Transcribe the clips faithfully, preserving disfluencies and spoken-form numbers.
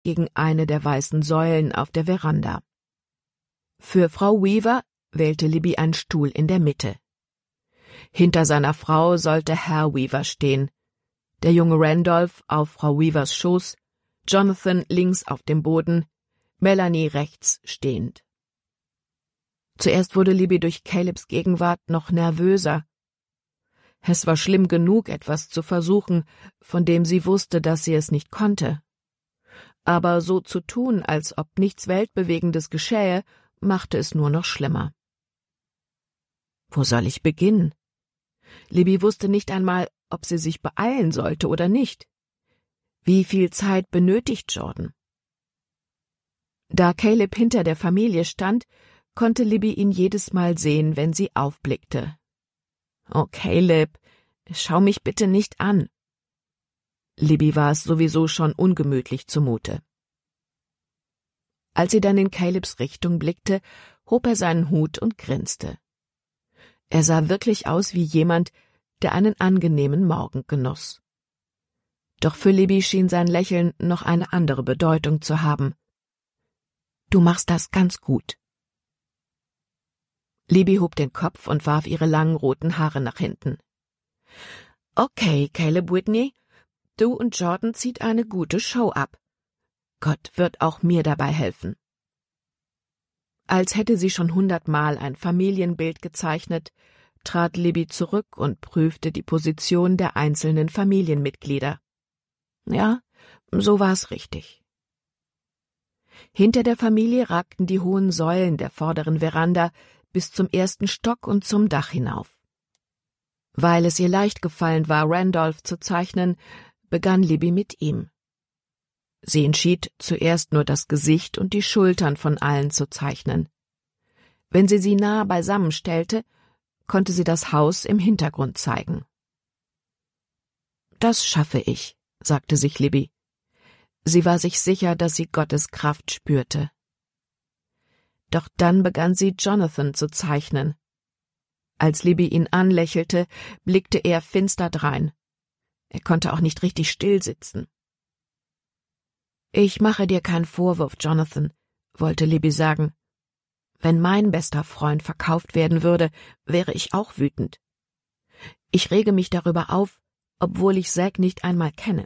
gegen eine der weißen Säulen auf der Veranda. Für Frau Weaver wählte Libby einen Stuhl in der Mitte. Hinter seiner Frau sollte Herr Weaver stehen, der junge Randolph auf Frau Weavers Schoß, Jonathan links auf dem Boden, Melanie rechts stehend. Zuerst wurde Libby durch Calebs Gegenwart noch nervöser. Es war schlimm genug, etwas zu versuchen, von dem sie wusste, dass sie es nicht konnte. Aber so zu tun, als ob nichts Weltbewegendes geschähe, machte es nur noch schlimmer. Wo soll ich beginnen? Libby wusste nicht einmal, ob sie sich beeilen sollte oder nicht. Wie viel Zeit benötigt Jordan? Da Caleb hinter der Familie stand, konnte Libby ihn jedes Mal sehen, wenn sie aufblickte. »Oh, Caleb, schau mich bitte nicht an.« Libby war es sowieso schon ungemütlich zumute. Als sie dann in Calebs Richtung blickte, hob er seinen Hut und grinste. Er sah wirklich aus wie jemand, der einen angenehmen Morgen genoss. Doch für Libby schien sein Lächeln noch eine andere Bedeutung zu haben. »Du machst das ganz gut.« Libby hob den Kopf und warf ihre langen roten Haare nach hinten. »Okay, Caleb Whitney, du und Jordan zieht eine gute Show ab. Gott wird auch mir dabei helfen.« Als hätte sie schon hundertmal ein Familienbild gezeichnet, trat Libby zurück und prüfte die Position der einzelnen Familienmitglieder. Ja, so war es richtig. Hinter der Familie ragten die hohen Säulen der vorderen Veranda bis zum ersten Stock und zum Dach hinauf. Weil es ihr leicht gefallen war, Randolph zu zeichnen, begann Libby mit ihm. Sie entschied, zuerst nur das Gesicht und die Schultern von allen zu zeichnen. Wenn sie sie nah beisammen stellte, konnte sie das Haus im Hintergrund zeigen. »Das schaffe ich«, sagte sich Libby. Sie war sich sicher, dass sie Gottes Kraft spürte. Doch dann begann sie, Jonathan zu zeichnen. Als Libby ihn anlächelte, blickte er finster drein. Er konnte auch nicht richtig still sitzen. »Ich mache dir keinen Vorwurf, Jonathan«, wollte Libby sagen. »Wenn mein bester Freund verkauft werden würde, wäre ich auch wütend. Ich rege mich darüber auf, obwohl ich Zack nicht einmal kenne.«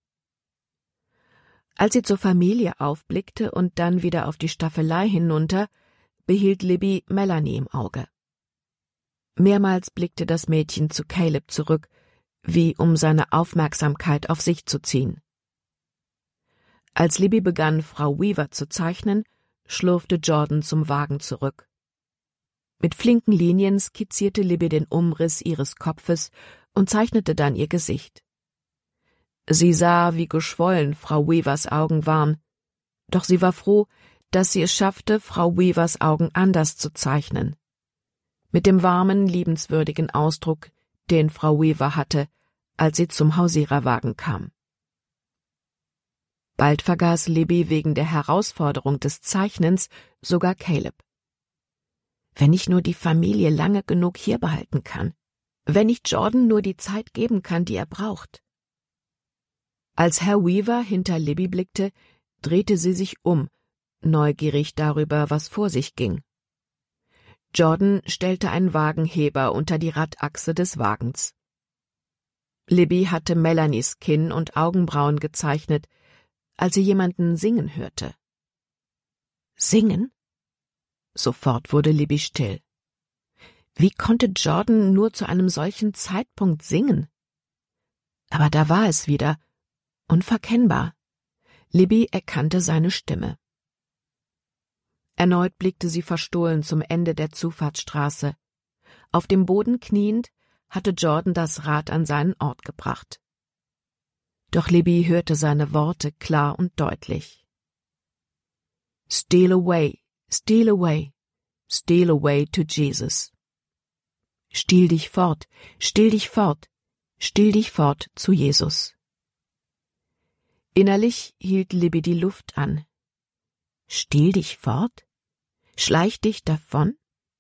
Als sie zur Familie aufblickte und dann wieder auf die Staffelei hinunter, behielt Libby Melanie im Auge. Mehrmals blickte das Mädchen zu Caleb zurück, wie um seine Aufmerksamkeit auf sich zu ziehen. Als Libby begann, Frau Weaver zu zeichnen, schlurfte Jordan zum Wagen zurück. Mit flinken Linien skizzierte Libby den Umriss ihres Kopfes und zeichnete dann ihr Gesicht. Sie sah, wie geschwollen Frau Weavers Augen waren, doch sie war froh, dass sie es schaffte, Frau Weavers Augen anders zu zeichnen. Mit dem warmen, liebenswürdigen Ausdruck, den Frau Weaver hatte, als sie zum Hausiererwagen kam. Bald vergaß Libby wegen der Herausforderung des Zeichnens sogar Caleb. Wenn ich nur die Familie lange genug hier behalten kann, wenn ich Jordan nur die Zeit geben kann, die er braucht. Als Herr Weaver hinter Libby blickte, drehte sie sich um, neugierig darüber, was vor sich ging. Jordan stellte einen Wagenheber unter die Radachse des Wagens. Libby hatte Melanies Kinn und Augenbrauen gezeichnet, als sie jemanden singen hörte. Singen? Sofort wurde Libby still. Wie konnte Jordan nur zu einem solchen Zeitpunkt singen? Aber da war es wieder, unverkennbar. Libby erkannte seine Stimme. Erneut blickte sie verstohlen zum Ende der Zufahrtsstraße. Auf dem Boden kniend, hatte Jordan das Rad an seinen Ort gebracht. Doch Libby hörte seine Worte klar und deutlich. Steal away, steal away, steal away to Jesus. Stiehl dich fort, stiehl dich fort, stiehl dich fort zu Jesus. Innerlich hielt Libby die Luft an. Stiehl dich fort? Schleich dich davon?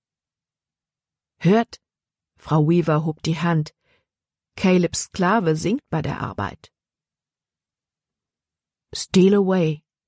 Hört! Frau Weaver hob die Hand. Calebs Sklave singt bei der Arbeit. Steal away,